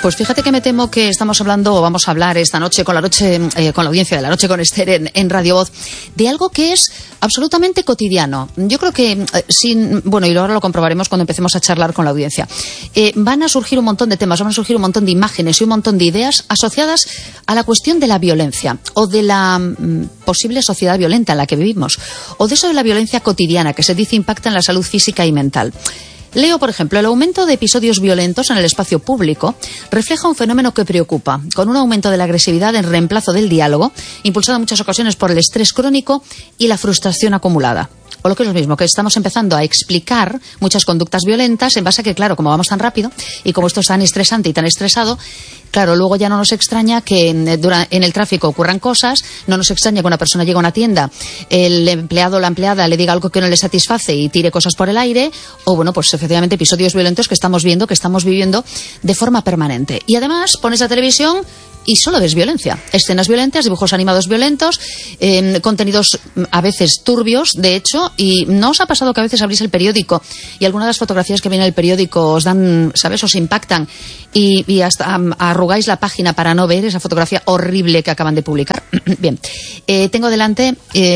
Pues fíjate que me temo que estamos hablando, o vamos a hablar esta noche con la audiencia de La Noche con Esther en Radio Voz, de algo que es absolutamente cotidiano. Yo creo que, y ahora lo comprobaremos cuando empecemos a charlar con la audiencia, van a surgir un montón de temas, van a surgir un montón de imágenes y un montón de ideas asociadas a la cuestión de la violencia, o de la posible sociedad violenta en la que vivimos, o de eso de la violencia cotidiana que se dice impacta en la salud física y mental. Leo, por ejemplo, el aumento de episodios violentos en el espacio público refleja un fenómeno que preocupa, con un aumento de la agresividad en reemplazo del diálogo, impulsado en muchas ocasiones por el estrés crónico y la frustración acumulada. O lo que es lo mismo, que estamos empezando a explicar muchas conductas violentas en base a que, claro, como vamos tan rápido y como esto es tan estresante y tan estresado, claro, luego ya no nos extraña que en el tráfico ocurran cosas, no nos extraña que una persona llegue a una tienda, el empleado o la empleada le diga algo que no le satisface y tire cosas por el aire, o bueno, pues efectivamente episodios violentos que estamos viviendo de forma permanente. Y además pones la televisión y solo ves violencia, escenas violentas, dibujos animados violentos, contenidos a veces turbios, de hecho, y ¿no os ha pasado que a veces abrís el periódico y algunas de las fotografías que viene en el periódico os dan, ¿sabes?, os impactan y hasta arrugáis la página para no ver esa fotografía horrible que acaban de publicar? Bien, tengo delante,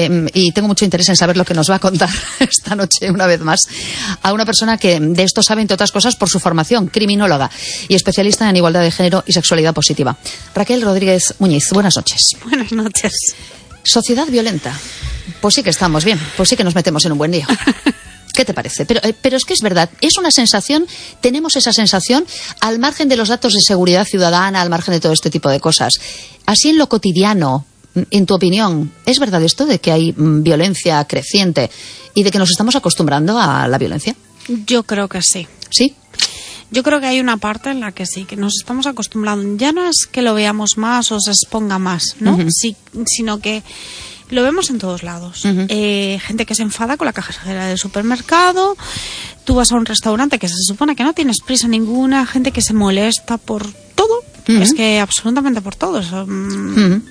y tengo mucho interés en saber lo que nos va a contar esta noche, una vez más, a una persona que de esto sabe, entre otras cosas, por su formación, criminóloga y especialista en igualdad de género y sexualidad positiva. Raquel Rodríguez Muñiz, buenas noches. Buenas noches. Sociedad violenta. Pues sí que estamos bien, pues sí que nos metemos en un buen lío. ¿Qué te parece? Pero es que es verdad, es una sensación, tenemos esa sensación al margen de los datos de seguridad ciudadana, al margen de todo este tipo de cosas. Así en lo cotidiano, en tu opinión, ¿es verdad esto de que hay violencia creciente y de que nos estamos acostumbrando a la violencia? Yo creo que sí. ¿Sí? Yo creo que hay una parte en la que sí, que nos estamos acostumbrando. Ya no es que lo veamos más o se exponga más, ¿no? Uh-huh. Sí, sino que lo vemos en todos lados. Uh-huh. Gente que se enfada con la cajera del supermercado. Tú vas a un restaurante que se supone que no tienes prisa ninguna. Gente que se molesta por todo. Uh-huh. Es que absolutamente por todo. Uh-huh.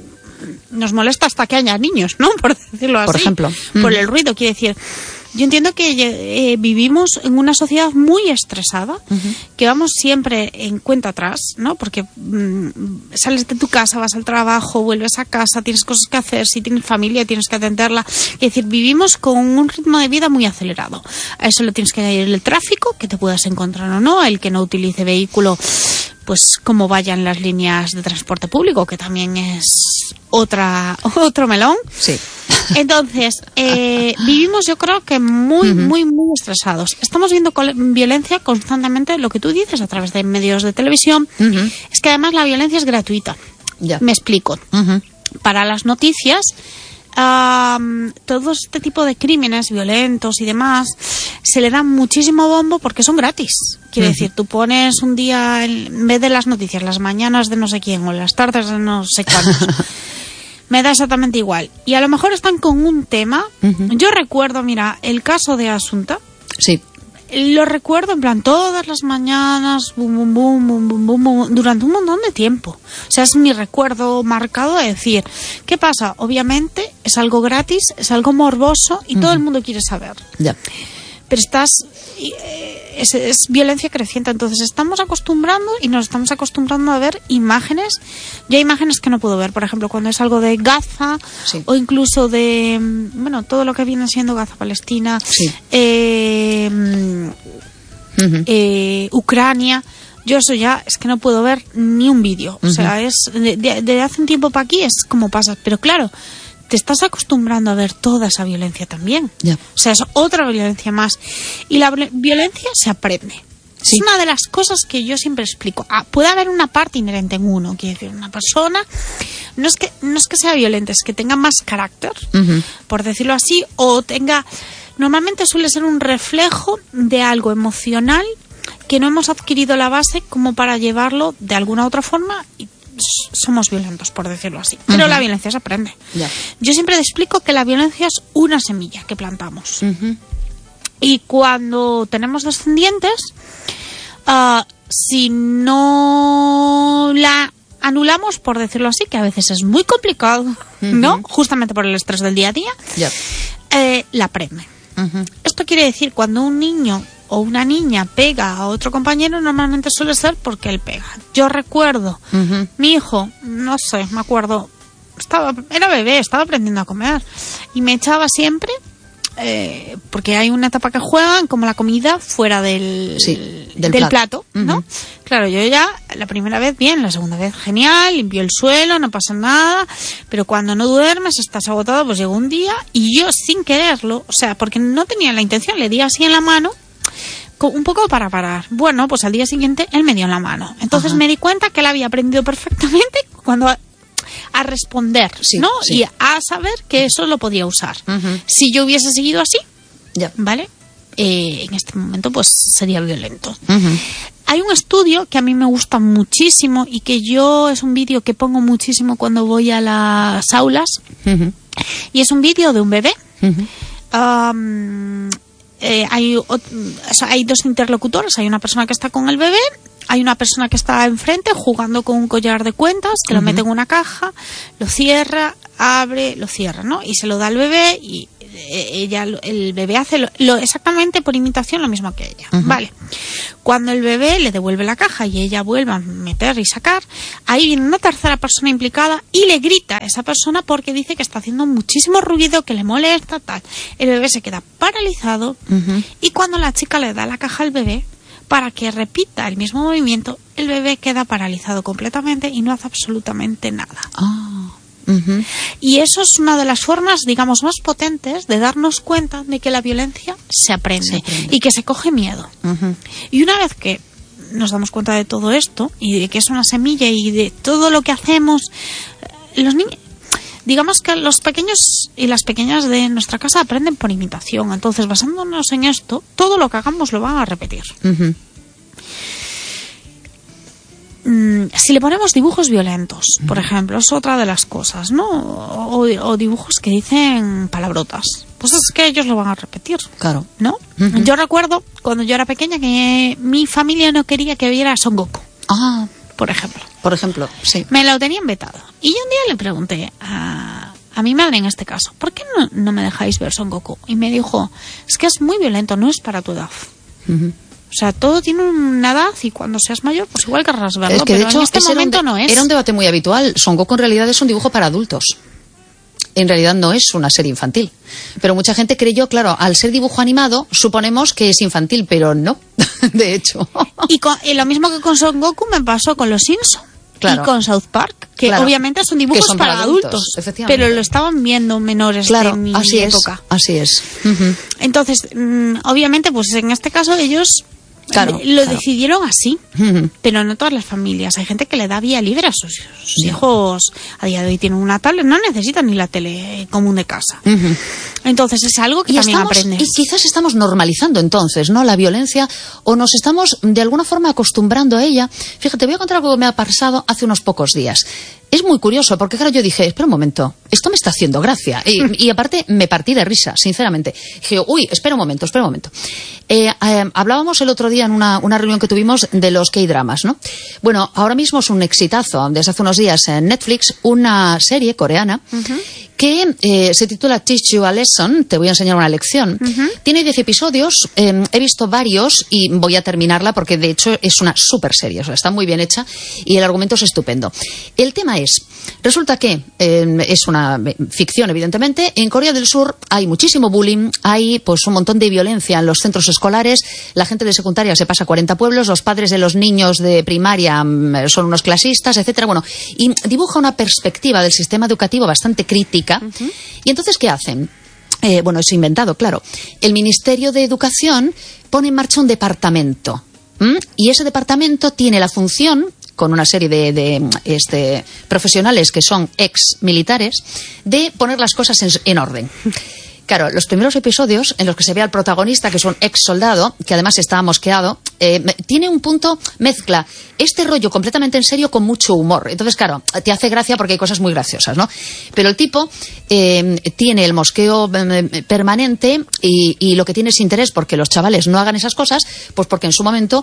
Nos molesta hasta que haya niños, ¿no? Por decirlo así. Por ejemplo. Por el ruido, quiere decir. Yo entiendo que vivimos en una sociedad muy estresada, uh-huh, que vamos siempre en cuenta atrás, ¿no? Porque sales de tu casa, vas al trabajo, vuelves a casa, tienes cosas que hacer, si tienes familia tienes que atenderla. Es decir, vivimos con un ritmo de vida muy acelerado. A eso le tienes que añadir el tráfico, que te puedas encontrar o no, el que no utilice vehículo, pues como vayan las líneas de transporte público, que también es otro melón. Sí. Entonces, vivimos, yo creo que muy, uh-huh, muy, muy estresados. Estamos viendo violencia constantemente, lo que tú dices, a través de medios de televisión. Uh-huh. Es que además la violencia es gratuita. Yeah. Me explico. Uh-huh. Para las noticias, todo este tipo de crímenes violentos y demás se le da muchísimo bombo porque son gratis. Quiere, uh-huh, decir, tú pones un día, en vez de las noticias, las mañanas de no sé quién o las tardes de no sé cuántos. Me da exactamente igual. Y a lo mejor están con un tema. Uh-huh. Yo recuerdo, mira, el caso de Asunta. Sí. Lo recuerdo en plan todas las mañanas, bum, bum, bum, bum, bum, bum, bum, durante un montón de tiempo. O sea, es mi recuerdo marcado de decir, ¿qué pasa? Obviamente es algo gratis, es algo morboso y, uh-huh, todo el mundo quiere saber. Ya. Pero es violencia creciente, entonces estamos acostumbrando y nos estamos acostumbrando a ver imágenes. Yo hay imágenes que no puedo ver, por ejemplo, cuando es algo de Gaza, sí, o incluso de, bueno, todo lo que viene siendo Gaza, Palestina, sí, uh-huh, Ucrania. Yo eso ya es que no puedo ver ni un vídeo. Uh-huh. O sea, es de hace un tiempo para aquí es como pasa, pero claro, te estás acostumbrando a ver toda esa violencia también. Yeah. O sea, es otra violencia más. Y la violencia se aprende. Sí. Es una de las cosas que yo siempre explico. Puede haber una parte inherente en uno. Quiere decir, una persona no es que sea violenta, es que tenga más carácter, uh-huh, por decirlo así, o tenga... Normalmente suele ser un reflejo de algo emocional que no hemos adquirido la base como para llevarlo de alguna otra forma y somos violentos, por decirlo así. Pero, uh-huh, la violencia se aprende. Yeah. Yo siempre te explico que la violencia es una semilla que plantamos. Uh-huh. Y cuando tenemos descendientes, si no la anulamos, por decirlo así, que a veces es muy complicado, uh-huh, ¿no? Justamente por el estrés del día a día, yeah, la aprenden. Uh-huh. Esto quiere decir, cuando un niño o una niña pega a otro compañero, normalmente suele ser porque él pega. Yo recuerdo, mi hijo, no sé, me acuerdo, era bebé, estaba aprendiendo a comer y me echaba siempre, porque hay una etapa que juegan como la comida fuera del plato, ¿no? Claro, yo ya la primera vez bien, la segunda vez genial, limpio el suelo, no pasa nada, pero cuando no duermes, estás agotado, pues llegó un día y yo sin quererlo, o sea, porque no tenía la intención, le di así en la mano, un poco para parar. Bueno, pues al día siguiente él me dio en la mano. Entonces me di cuenta que él había aprendido perfectamente cuando a responder, ¿no? Sí. Y a saber que eso lo podía usar. Si yo hubiese seguido así, ¿vale? En este momento pues sería violento. Hay un estudio que a mí me gusta muchísimo y que es un vídeo que pongo muchísimo cuando voy a las aulas, y es un vídeo de un bebé. Hay dos interlocutores, hay una persona que está con el bebé, hay una persona que está enfrente jugando con un collar de cuentas, que lo mete en una caja, lo cierra, abre, lo cierra, ¿no? Y se lo da al bebé y el bebé hace exactamente por imitación lo mismo que ella. Vale. Cuando el bebé le devuelve la caja y ella vuelve a meter y sacar, ahí viene una tercera persona implicada y le grita a esa persona porque dice que está haciendo muchísimo ruido, que le molesta, tal. El bebé se queda paralizado y cuando la chica le da la caja al bebé para que repita el mismo movimiento, el bebé queda paralizado completamente y no hace absolutamente nada. Y eso es una de las formas, digamos, más potentes de darnos cuenta de que la violencia se aprende. Y que se coge miedo. Y una vez que nos damos cuenta de todo esto y de que es una semilla y de todo lo que hacemos, los niños, digamos que los pequeños y las pequeñas de nuestra casa aprenden por imitación. Entonces, basándonos en esto, todo lo que hagamos lo van a repetir. Si le ponemos dibujos violentos, por ejemplo, es otra de las cosas, ¿no? O dibujos que dicen palabrotas, pues es que ellos lo van a repetir. Claro. ¿No? Yo recuerdo cuando yo era pequeña que mi familia no quería que viera a Son Goku. Por ejemplo, sí. Me lo tenían vetado. Y yo un día le pregunté a mi madre, en este caso, ¿por qué no me dejáis ver Son Goku? Y me dijo, es que es muy violento, no es para tu edad. O sea, todo tiene una edad y cuando seas mayor, pues igual querrás verlo, es que, pero de hecho, en este momento no es. Era un debate muy habitual. Son Goku en realidad es un dibujo para adultos. En realidad no es una serie infantil. Pero mucha gente creyó, claro, al ser dibujo animado, suponemos que es infantil, pero no, de hecho. Y lo mismo que con Son Goku me pasó con Los Simpson. Claro. Y con South Park, que obviamente son dibujos para adultos, pero lo estaban viendo menores de mi época. Así es. Entonces, obviamente, pues en este caso ellos decidieron así, pero no todas las familias. Hay gente que le da vía libre a sus hijos. A día de hoy tienen una tablet, no necesitan ni la tele común de casa. Entonces es algo que también aprendes. Y quizás estamos normalizando entonces, ¿no?, la violencia, o nos estamos de alguna forma acostumbrando a ella. Fíjate, voy a contar algo que me ha pasado hace unos pocos días. Es muy curioso, porque claro, yo dije, espera un momento, esto me está haciendo gracia. Y aparte me partí de risa, sinceramente. Dije, espera un momento. Hablábamos el otro día en una reunión que tuvimos de los K-dramas, ¿no? Bueno, ahora mismo es un exitazo, desde hace unos días en Netflix, una serie coreana que se titula Teach You a Lesson, te voy a enseñar una lección. Tiene 10 episodios, he visto varios y voy a terminarla porque de hecho es una súper serie, o sea, está muy bien hecha y el argumento es estupendo. El tema resulta que es una ficción, evidentemente. En Corea del Sur hay muchísimo bullying, hay pues un montón de violencia en los centros escolares, la gente de secundaria se pasa a 40 pueblos, los padres de los niños de primaria son unos clasistas, etcétera. Bueno, y dibuja una perspectiva del sistema educativo bastante crítica. Y entonces, ¿qué hacen? Bueno, es inventado, claro. El Ministerio de Educación pone en marcha un departamento. Y ese departamento tiene la función, con una serie de profesionales que son ex militares, de poner las cosas en orden. Claro, los primeros episodios en los que se ve al protagonista, que es un ex soldado, que además está mosqueado, tiene un punto, mezcla este rollo completamente en serio con mucho humor. Entonces, claro, te hace gracia porque hay cosas muy graciosas, ¿no? Pero el tipo tiene el mosqueo permanente y lo que tiene es interés porque los chavales no hagan esas cosas, pues porque en su momento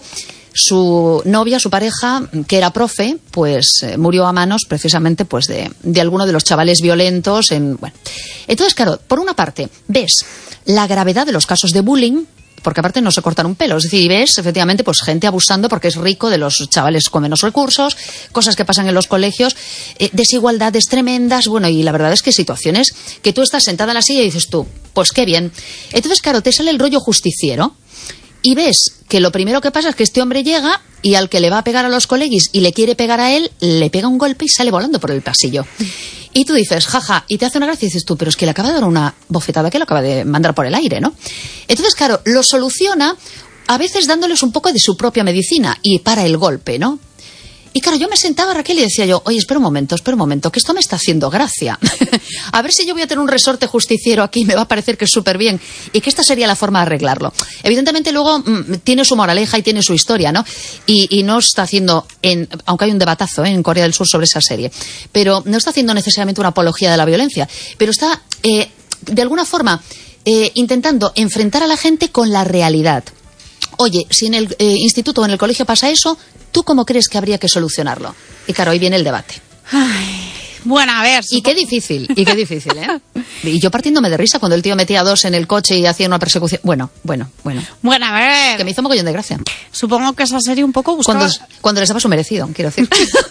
su novia, su pareja, que era profe, pues murió a manos precisamente pues de alguno de los chavales violentos. Entonces, claro, por una parte ves la gravedad de los casos de bullying, porque aparte no se cortan un pelo. Es decir, ves efectivamente pues gente abusando porque es rico de los chavales con menos recursos, cosas que pasan en los colegios, desigualdades tremendas, bueno, y la verdad es que situaciones que tú estás sentada en la silla y dices tú, pues qué bien. Entonces, claro, te sale el rollo justiciero y ves que lo primero que pasa es que este hombre llega y al que le va a pegar a los colegis y le quiere pegar a él, le pega un golpe y sale volando por el pasillo. Y tú dices, jaja, y te hace una gracia y dices tú, pero es que le acaba de dar una bofetada que lo acaba de mandar por el aire, ¿no? Entonces, claro, lo soluciona a veces dándoles un poco de su propia medicina y para el golpe, ¿no? Y claro, yo me sentaba, Raquel, y decía yo, oye, espera un momento, que esto me está haciendo gracia. A ver si yo voy a tener un resorte justiciero aquí, me va a parecer que es súper bien, y que esta sería la forma de arreglarlo. Evidentemente luego tiene su moraleja y tiene su historia, ¿no? Y no está haciendo, aunque hay un debatazo en Corea del Sur sobre esa serie, pero no está haciendo necesariamente una apología de la violencia, pero está, de alguna forma, intentando enfrentar a la gente con la realidad. Oye, si en el instituto o en el colegio pasa eso, ¿tú cómo crees que habría que solucionarlo? Y claro, ahí viene el debate. Ay, bueno, a ver... Y qué difícil, ¿eh? Y yo partiéndome de risa cuando el tío metía a 2 en el coche y hacía una persecución. Bueno. Bueno, a ver... Que me hizo mogollón de gracia. Supongo que esa serie un poco buscaba... Cuando les daba su merecido, quiero decir.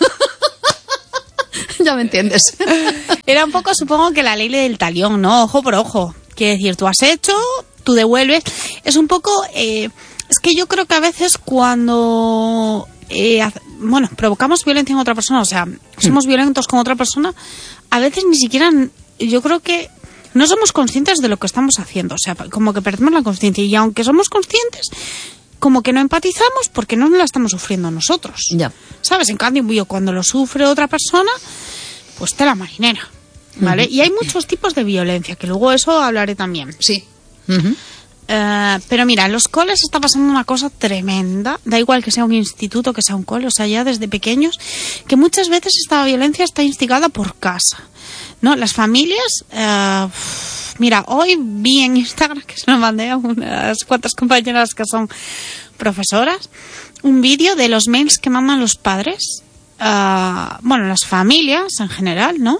Ya me entiendes. Era un poco, supongo que la ley del talión, ¿no? Ojo por ojo. Quiere decir, tú has hecho, tú devuelves. Es un poco... es que yo creo que a veces cuando... provocamos violencia en otra persona, o sea, somos violentos con otra persona, a veces ni siquiera, yo creo que no somos conscientes de lo que estamos haciendo, o sea, como que perdemos la conciencia, y aunque somos conscientes, como que no empatizamos porque no la estamos sufriendo nosotros. Ya. ¿Sabes? En cambio, cuando lo sufre otra persona, pues tela marinera, ¿vale? Y hay muchos tipos de violencia, que luego eso hablaré también. Sí. Pero mira, en los coles está pasando una cosa tremenda, da igual que sea un instituto, que sea un cole, o sea, ya desde pequeños, que muchas veces esta violencia está instigada por casa, ¿no? Las familias, mira, hoy vi en Instagram, que se lo mandé a unas cuantas compañeras que son profesoras, un vídeo de los mails que mandan los padres, las familias en general, ¿no?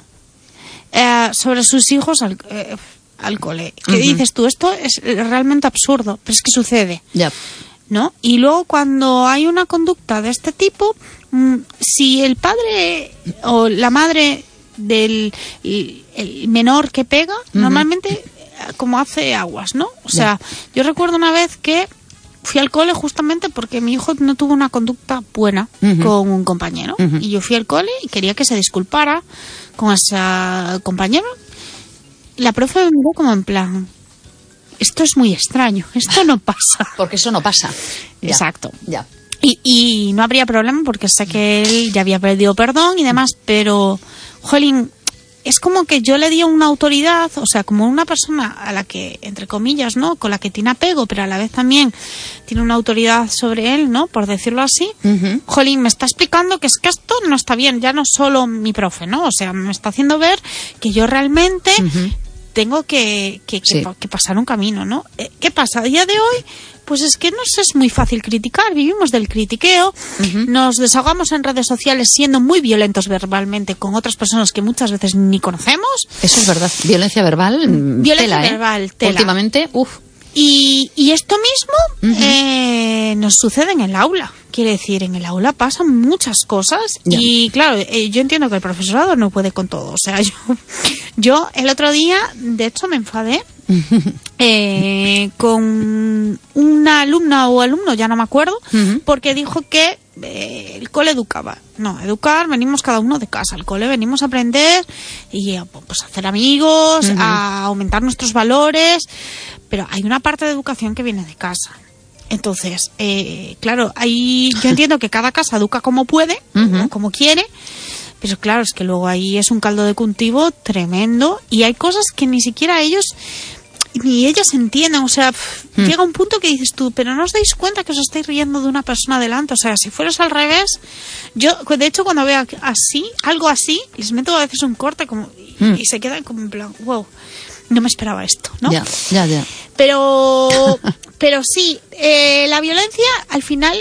Sobre sus hijos al cole. ¿Qué dices tú? Esto es realmente absurdo, pero es que sucede. Ya. ¿No? Y luego cuando hay una conducta de este tipo, si el padre o la madre del el menor que pega, normalmente como hace aguas, ¿no? O sea, yo recuerdo una vez que fui al cole justamente porque mi hijo no tuvo una conducta buena con un compañero. Y yo fui al cole y quería que se disculpara con ese compañero. La profe me miró como en plan, esto es muy extraño, esto no pasa. Porque eso no pasa. Exacto. Ya. Y no habría problema porque sé que él ya había pedido perdón y demás, pero, jolín, es como que yo le di una autoridad, o sea, como una persona a la que, entre comillas, ¿no? Con la que tiene apego, pero a la vez también tiene una autoridad sobre él, ¿no? Por decirlo así. Jolín, me está explicando que es que esto no está bien, ya no solo mi profe, ¿no? O sea, me está haciendo ver que yo realmente tengo que pasar un camino, ¿no? ¿Qué pasa? A día de hoy, pues es que nos es muy fácil criticar, vivimos del critiqueo, nos desahogamos en redes sociales siendo muy violentos verbalmente con otras personas que muchas veces ni conocemos. Eso es verdad, violencia verbal, tela. Últimamente, Y esto mismo nos sucede en el aula. Quiere decir, en el aula pasan muchas cosas y claro, yo entiendo que el profesorado no puede con todo. O sea, yo el otro día, de hecho, me enfadé con una alumna o alumno, ya no me acuerdo, porque dijo que el cole educaba. No, educar, venimos cada uno de casa. Al cole venimos a aprender y pues, a hacer amigos, a aumentar nuestros valores, pero hay una parte de educación que viene de casa. Entonces, claro, ahí yo entiendo que cada casa educa como puede, o como quiere, pero claro, es que luego ahí es un caldo de cultivo tremendo y hay cosas que ni siquiera ellos ni ellas entienden, o sea, llega un punto que dices tú, pero no os dais cuenta que os estáis riendo de una persona delante, o sea, si fueras al revés, yo, de hecho, cuando veo así, algo así, les meto a veces un corte como y se quedan como en plan, wow, no me esperaba esto, ¿no? Ya. Pero sí, la violencia, al final,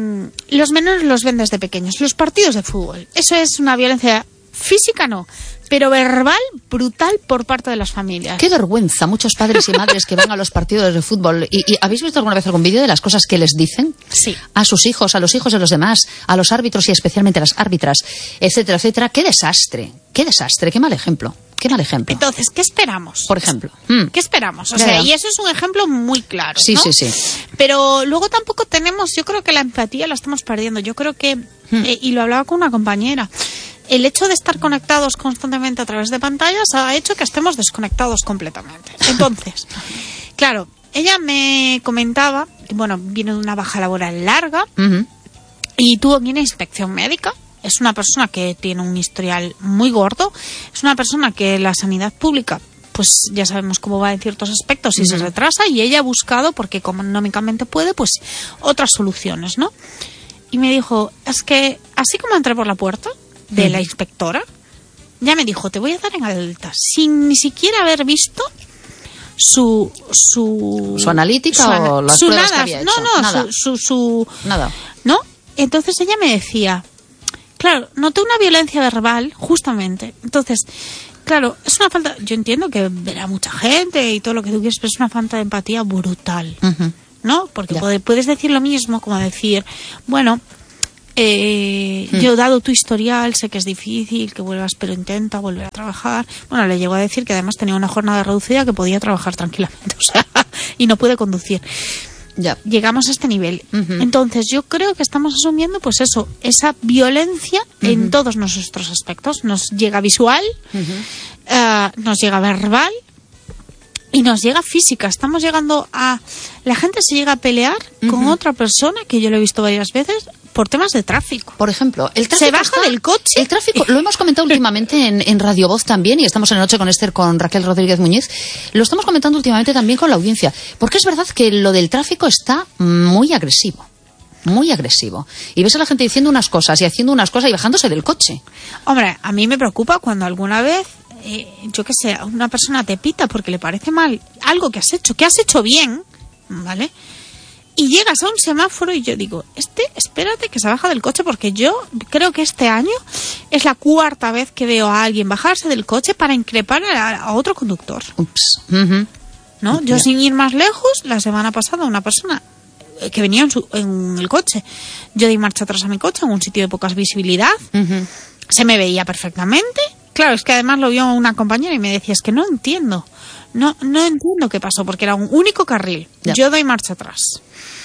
los menores los ven desde pequeños. Los partidos de fútbol, eso es una violencia física, no, pero verbal brutal por parte de las familias. Qué vergüenza, muchos padres y madres que van a los partidos de fútbol. ¿Y habéis visto alguna vez algún vídeo de las cosas que les dicen? Sí. A sus hijos, a los hijos de los demás, a los árbitros y especialmente a las árbitras, etcétera, etcétera. Qué desastre, qué mal ejemplo. Qué mal ejemplo. Entonces, ¿qué esperamos? Por ejemplo. ¿Qué esperamos? O sea, y eso es un ejemplo muy claro, Sí, ¿no? sí. Pero luego tampoco tenemos, yo creo que la empatía la estamos perdiendo. Yo creo que, y lo hablaba con una compañera, el hecho de estar conectados constantemente a través de pantallas ha hecho que estemos desconectados completamente. Entonces, claro, ella me comentaba, bueno, viene de una baja laboral larga y tuvo una inspección médica. Es una persona que tiene un historial muy gordo. Es una persona que la sanidad pública, pues ya sabemos cómo va en ciertos aspectos y se retrasa. Y ella ha buscado, porque económicamente puede, pues otras soluciones, ¿no? Y me dijo, es que así como entré por la puerta de la inspectora, ya me dijo, te voy a dar en alta, sin ni siquiera haber visto su analítica o las pruebas que había hecho. Nada. ¿No? Entonces ella me decía, claro, noté una violencia verbal, justamente. Entonces, claro, es una falta... Yo entiendo que verá mucha gente y todo lo que tú quieres, pero es una falta de empatía brutal, ¿no? Porque puedes decir lo mismo, como decir, bueno, yo dado tu historial, sé que es difícil que vuelvas, pero intenta volver a trabajar. Bueno, le llegó a decir que además tenía una jornada reducida que podía trabajar tranquilamente, o sea, y no puede conducir. Ya. Llegamos a este nivel. Entonces yo creo que estamos asumiendo pues eso, esa violencia en todos nuestros aspectos. Nos llega visual, nos llega verbal y nos llega física. Estamos llegando a... La gente se llega a pelear con otra persona, que yo lo he visto varias veces, por temas de tráfico. Por ejemplo, el tráfico se baja del coche. El tráfico, lo hemos comentado últimamente en Radio Voz también, y estamos en la noche con Esther, con Raquel Rodríguez Muñiz. Lo estamos comentando últimamente también con la audiencia, porque es verdad que lo del tráfico está muy agresivo. Muy agresivo. Y ves a la gente diciendo unas cosas y haciendo unas cosas y bajándose del coche. Hombre, a mí me preocupa cuando alguna vez, yo qué sé, una persona te pita porque le parece mal algo que has hecho bien, ¿vale? Y llegas a un semáforo y yo digo, espérate que se baja del coche, porque yo creo que este año es la 4ª vez que veo a alguien bajarse del coche para increpar a otro conductor. Ups. ¿No? Yo sin ir más lejos, la semana pasada una persona que venía en el coche, yo di marcha atrás a mi coche en un sitio de poca visibilidad, se me veía perfectamente. Claro, es que además lo vio una compañera y me decía, es que no entiendo qué pasó, porque era un único carril. Ya. Yo doy marcha atrás.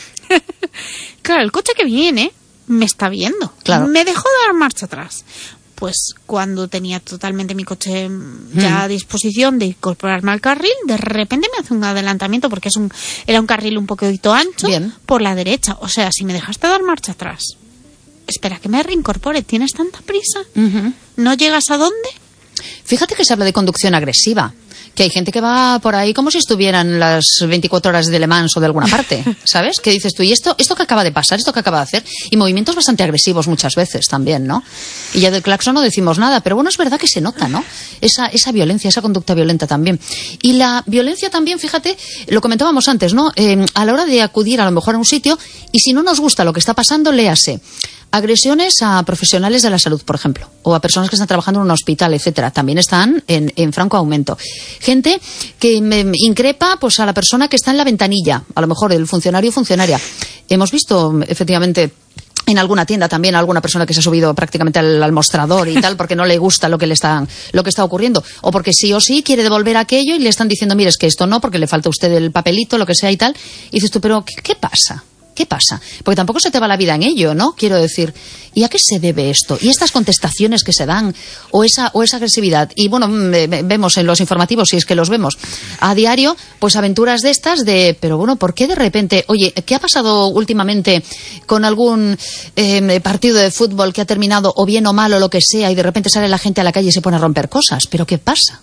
Claro, el coche que viene me está viendo. Claro. Me dejó dar marcha atrás. Pues cuando tenía totalmente mi coche ya a disposición de incorporarme al carril, de repente me hace un adelantamiento, porque era un carril un poquito ancho. Bien. Por la derecha. O sea, si me dejaste dar marcha atrás, espera que me reincorpore. ¿Tienes tanta prisa? ¿No llegas a dónde? Fíjate que se habla de conducción agresiva, que hay gente que va por ahí como si estuvieran las 24 horas de Le Mans o de alguna parte, ¿sabes? ¿Qué dices tú? ¿Y esto que acaba de pasar, esto que acaba de hacer? Y movimientos bastante agresivos muchas veces también, ¿no? Y ya del claxon no decimos nada, pero bueno, es verdad que se nota, ¿no? Esa violencia, esa conducta violenta también. Y la violencia también, fíjate, lo comentábamos antes, ¿no? A la hora de acudir a lo mejor a un sitio, y si no nos gusta lo que está pasando, léase agresiones a profesionales de la salud, por ejemplo, o a personas que están trabajando en un hospital, etcétera, también están en franco aumento. Gente que increpa pues a la persona que está en la ventanilla, a lo mejor el funcionario o funcionaria. Hemos visto, efectivamente, en alguna tienda también a alguna persona que se ha subido prácticamente al mostrador y tal, porque no le gusta lo que está ocurriendo, o porque sí o sí quiere devolver aquello y le están diciendo, mire, es que esto no, porque le falta a usted el papelito, lo que sea y tal. Y dices tú, pero ¿qué pasa? ¿Qué pasa? Porque tampoco se te va la vida en ello, ¿no? Quiero decir, ¿y a qué se debe esto? ¿Y estas contestaciones que se dan? ¿O esa agresividad? Y bueno, vemos en los informativos, si es que los vemos a diario, pues aventuras de estas pero bueno, ¿por qué de repente? Oye, ¿qué ha pasado últimamente con algún partido de fútbol que ha terminado o bien o mal o lo que sea, y de repente sale la gente a la calle y se pone a romper cosas? ¿Pero qué pasa?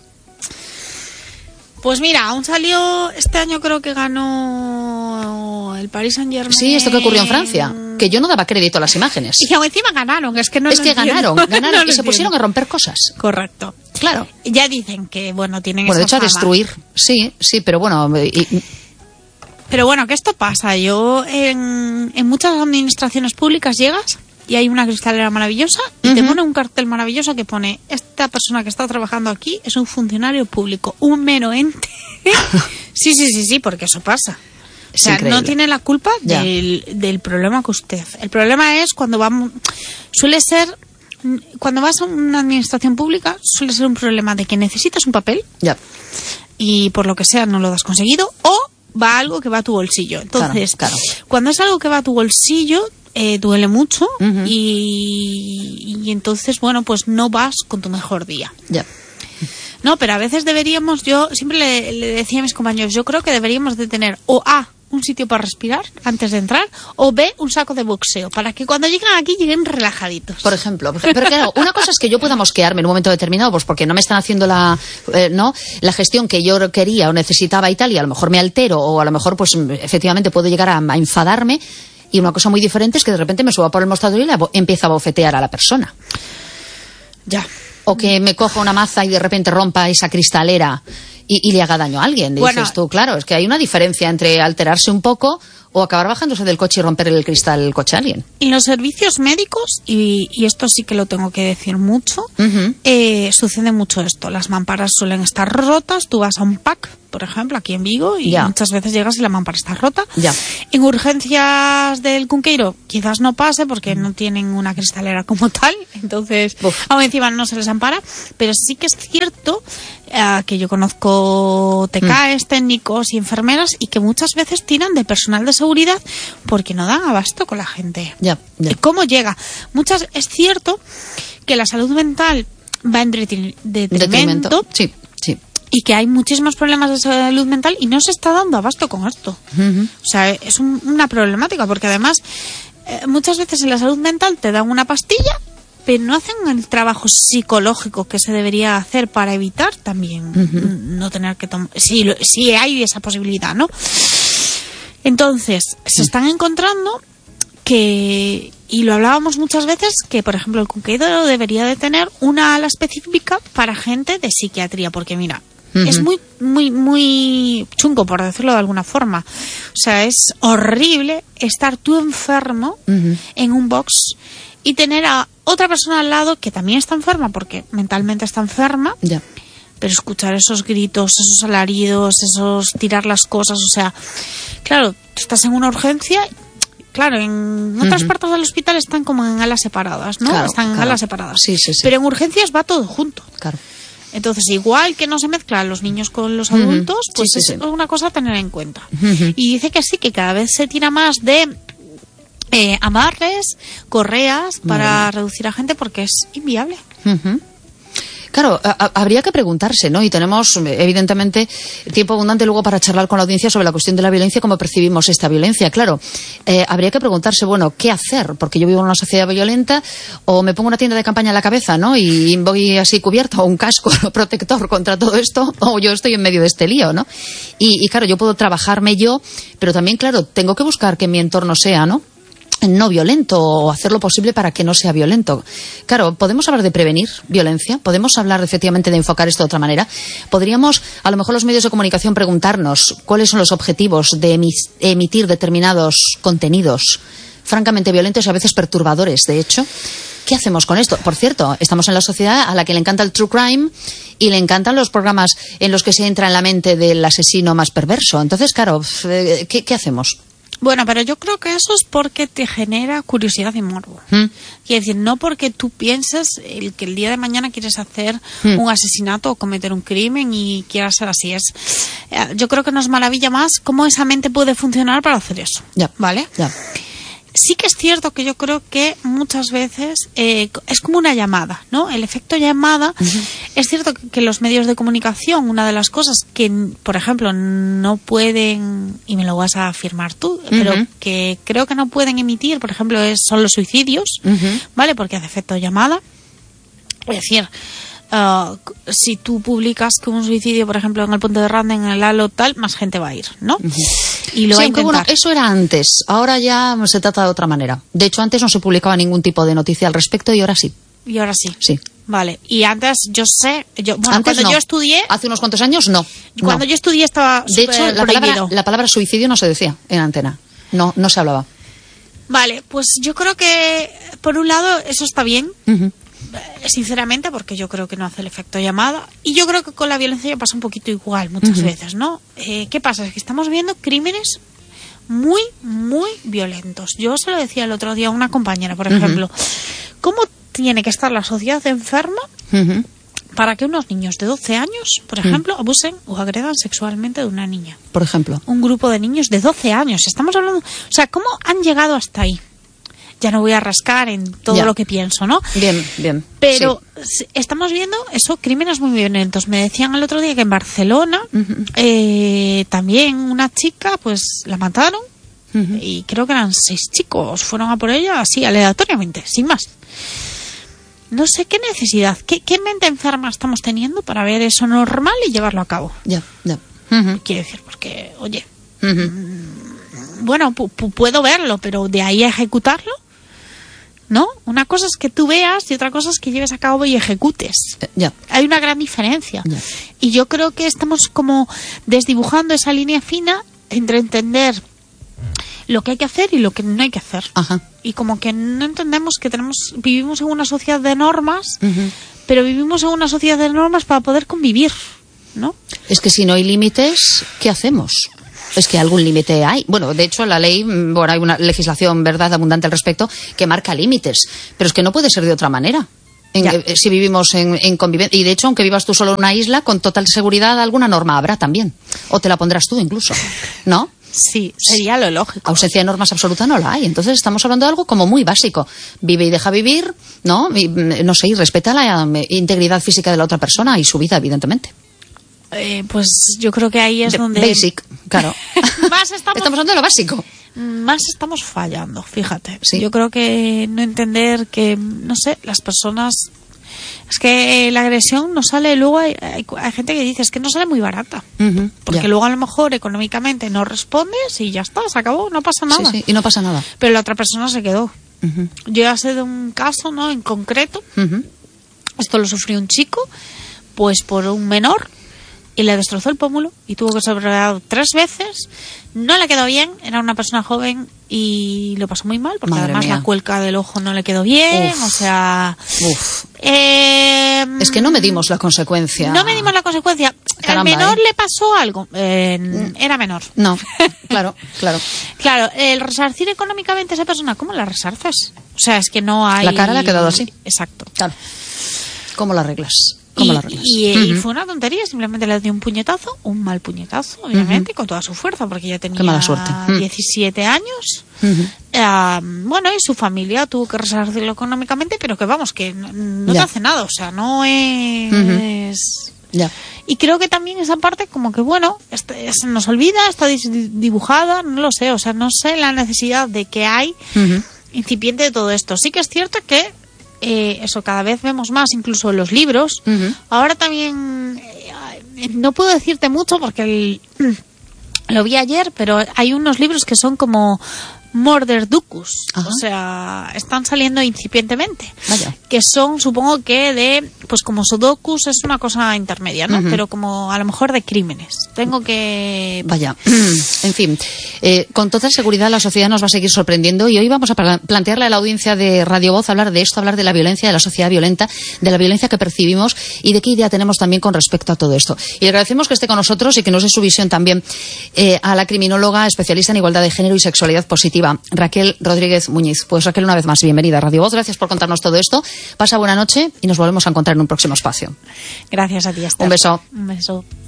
Pues mira, aún salió este año, creo que ganó el Paris Saint-Germain. Sí, esto que ocurrió en Francia, que yo no daba crédito a las imágenes. Y aún encima ganaron, es que ganaron no y se pusieron a romper cosas. Correcto. Claro. Ya dicen que, bueno, tienen de hecho, fama. A destruir, sí, pero bueno... Pero bueno, que esto pasa. Yo en muchas administraciones públicas llegas y hay una cristalera maravillosa y te pone un cartel maravilloso que pone: esta persona que está trabajando aquí es un funcionario público, un mero ente. Sí, porque eso pasa. O sea, no tiene la culpa del problema que usted. El problema es cuando cuando vas a una administración pública, suele ser un problema de que necesitas un papel y por lo que sea no lo has conseguido, o va algo que va a tu bolsillo. Entonces, cuando es algo que va a tu bolsillo, duele mucho y entonces, bueno, pues no vas con tu mejor día. No, pero a veces deberíamos, yo siempre le decía a mis compañeros, yo creo que deberíamos de tener o A, un sitio para respirar antes de entrar, o B, un saco de boxeo, para que cuando lleguen aquí lleguen relajaditos. Por ejemplo. Pero claro, una cosa es que yo pueda mosquearme en un momento determinado, pues porque no me están haciendo la gestión que yo quería o necesitaba y tal, y a lo mejor me altero, o a lo mejor pues efectivamente puedo llegar a enfadarme, y una cosa muy diferente es que de repente me suba por el mostrador y empiezo a bofetear a la persona. O que me coja una maza y de repente rompa esa cristalera y le haga daño a alguien. Dices tú, claro, es que hay una diferencia entre alterarse un poco o acabar bajándose del coche y romper el cristal del coche a alguien. En los servicios médicos, y esto sí que lo tengo que decir mucho, sucede mucho esto. Las mamparas suelen estar rotas, tú vas a un PAC, por ejemplo, aquí en Vigo, y muchas veces llegas y la mampara está rota. En urgencias del Cunqueiro quizás no pase porque no tienen una cristalera como tal, entonces aún encima no se les ampara, pero sí que es cierto que yo conozco TKs, técnicos y enfermeras, y que muchas veces tiran de personal de seguridad porque no dan abasto con la gente. ¿Y cómo llega? Es cierto que la salud mental va en detrimento. Sí. Y que hay muchísimos problemas de salud mental y no se está dando abasto con esto. O sea, es una problemática, porque además muchas veces en la salud mental te dan una pastilla, pero no hacen el trabajo psicológico que se debería hacer para evitar también no tener que tomar. Sí hay esa posibilidad, ¿no? Entonces, se están encontrando que, y lo hablábamos muchas veces, que por ejemplo el Cunqueiro debería de tener una ala específica para gente de psiquiatría, porque mira, es muy chungo, por decirlo de alguna forma. O sea, es horrible estar tú enfermo en un box y tener a otra persona al lado que también está enferma, porque mentalmente está enferma, pero escuchar esos gritos, esos alaridos, esos tirar las cosas, o sea, claro, tú estás en una urgencia. Claro, en otras partes del hospital están como en alas separadas, ¿no? Están en alas separadas. Sí. Pero en urgencias va todo junto. Entonces, igual que no se mezclan los niños con los adultos, pues es una cosa a tener en cuenta. Y dice que sí, que cada vez se tira más de amarres, correas, para reducir a gente, porque es inviable. Claro, habría que preguntarse, ¿no? Y tenemos, evidentemente, tiempo abundante luego para charlar con la audiencia sobre la cuestión de la violencia, cómo percibimos esta violencia. Claro, habría que preguntarse, bueno, ¿qué hacer? Porque yo vivo en una sociedad violenta, o me pongo una tienda de campaña en la cabeza, ¿no? Y voy así cubierto, o un casco protector contra todo esto, o yo estoy en medio de este lío, ¿no? Y claro, yo puedo trabajarme yo, pero también, claro, tengo que buscar que mi entorno sea, ¿no?, no violento, o hacer lo posible para que no sea violento. Claro, podemos hablar de prevenir violencia, podemos hablar efectivamente de enfocar esto de otra manera. Podríamos, a lo mejor los medios de comunicación, preguntarnos cuáles son los objetivos de emitir determinados contenidos francamente violentos y a veces perturbadores, de hecho. ¿Qué hacemos con esto? Por cierto, estamos en la sociedad a la que le encanta el true crime y le encantan los programas en los que se entra en la mente del asesino más perverso. Entonces, claro, ¿qué hacemos? Bueno, pero yo creo que eso es porque te genera curiosidad y morbo. Quiere decir, no porque tú pienses que el día de mañana quieres hacer un asesinato o cometer un crimen y quieras ser así. Yo creo que nos maravilla más cómo esa mente puede funcionar para hacer eso. ¿Vale? Sí que es cierto que yo creo que muchas veces es como una llamada, ¿no? El efecto llamada. Es cierto que los medios de comunicación, una de las cosas que, por ejemplo, no pueden, y me lo vas a afirmar tú, pero que creo que no pueden emitir, por ejemplo, son los suicidios, ¿vale? Porque hace efecto llamada. Es decir, si tú publicas que un suicidio, por ejemplo, en el Ponte de Rande, en el Halo tal, más gente va a ir, ¿no? Y lo va a intentar. Bueno, eso era antes, ahora ya se trata de otra manera. De hecho, antes no se publicaba ningún tipo de noticia al respecto y ahora sí. ¿Y ahora sí? Sí. Vale, y antes yo sé, antes cuando no. Yo estudié... Hace unos cuantos años no. Cuando yo estudié estaba de hecho, la palabra suicidio no se decía en antena, no se hablaba. Vale, pues yo creo que por un lado, eso está bien, sinceramente, porque yo creo que no hace el efecto llamada. Y yo creo que con la violencia ya pasa un poquito igual muchas veces, ¿no? ¿Qué pasa? Es que estamos viendo crímenes muy, muy violentos. Yo se lo decía el otro día a una compañera, por ejemplo, ¿cómo tiene que estar la sociedad enferma para que unos niños de 12 años, por ejemplo, abusen o agredan sexualmente de una niña? Por ejemplo. Un grupo de niños de 12 años. Estamos hablando... O sea, ¿cómo han llegado hasta ahí? Ya no voy a rascar en todo lo que pienso, ¿no? Bien, bien. Pero estamos viendo eso, crímenes muy violentos. Me decían el otro día que en Barcelona también una chica, pues la mataron y creo que eran 6 chicos. Fueron a por ella así, aleatoriamente, sin más. No sé qué necesidad, qué mente enferma estamos teniendo para ver eso normal y llevarlo a cabo. Ya. Quiero decir, porque, oye, bueno, puedo verlo, pero de ahí a ejecutarlo, ¿no? Una cosa es que tú veas y otra cosa es que lleves a cabo y ejecutes. Hay una gran diferencia. Y yo creo que estamos como desdibujando esa línea fina entre entender lo que hay que hacer y lo que no hay que hacer. Y como que no entendemos que vivimos en una sociedad de normas, pero vivimos en una sociedad de normas para poder convivir, ¿no? Es que si no hay límites, ¿qué hacemos? Es que algún límite hay. Bueno, de hecho, la ley, bueno, hay una legislación, ¿verdad?, abundante al respecto, que marca límites. Pero es que no puede ser de otra manera. Si vivimos en convivencia. Y de hecho, aunque vivas tú solo en una isla, con total seguridad alguna norma habrá también. O te la pondrás tú incluso, ¿no? Sí, sería lo lógico. Ausencia de normas absoluta no la hay. Entonces estamos hablando de algo como muy básico. Vive y deja vivir, ¿no? Y, no sé, y respeta la integridad física de la otra persona y su vida, evidentemente. Pues yo creo que ahí es donde... Basic, claro. Estamos hablando de lo básico. Más estamos fallando, fíjate. Sí. Yo creo que no entender que, no sé, las personas... Es que la agresión no sale, luego hay gente que dice, es que no sale muy barata. Porque luego a lo mejor económicamente no respondes y ya está, se acabó, no pasa nada. Sí, y no pasa nada. Pero la otra persona se quedó. Yo ya sé de un caso, ¿no?, en concreto. Esto lo sufrió un chico, pues por un menor, y le destrozó el pómulo y tuvo que ser operado 3 veces. No le quedó bien, era una persona joven y lo pasó muy mal, porque Madre además mía. La cuenca del ojo no le quedó bien. O sea... es que no medimos la consecuencia. No medimos la consecuencia. Caramba, ¿Al menor le pasó algo? Era menor. No, claro. Claro, el resarcir económicamente a esa persona, ¿cómo la resarces? O sea, es que no hay... La cara le ha quedado así. Exacto. Claro. ¿Cómo la arreglas? Y fue una tontería, simplemente le dio un puñetazo, un mal puñetazo, obviamente, con toda su fuerza, porque ya tenía 17 años. Bueno, y su familia tuvo que resarcirlo económicamente, pero que vamos, que no te hace nada, o sea, no es... Y creo que también esa parte como que, bueno, se nos olvida, está dibujada, no lo sé, o sea, no sé la necesidad de que hay incipiente de todo esto. Sí que es cierto que eso cada vez vemos más, incluso en los libros. Ahora también no puedo decirte mucho porque lo vi ayer, pero hay unos libros que son como Murder Ducus. O sea, están saliendo incipientemente. Que son, supongo que pues como Sudokus es una cosa intermedia, ¿no? Pero como a lo mejor de crímenes. Tengo que... Vaya, en fin, con toda seguridad la sociedad nos va a seguir sorprendiendo y hoy vamos a plantearle a la audiencia de Radio Voz hablar de esto, hablar de la violencia, de la sociedad violenta, de la violencia que percibimos y de qué idea tenemos también con respecto a todo esto. Y agradecemos que esté con nosotros y que nos dé su visión también a la criminóloga especialista en igualdad de género y sexualidad positiva, Raquel Rodríguez Muñiz. Pues Raquel, una vez más, bienvenida a Radio Voz. Gracias por contarnos todo esto. Pasa buena noche y nos volvemos a encontrar en un próximo espacio. Gracias a ti, Esther. Un beso. Un beso.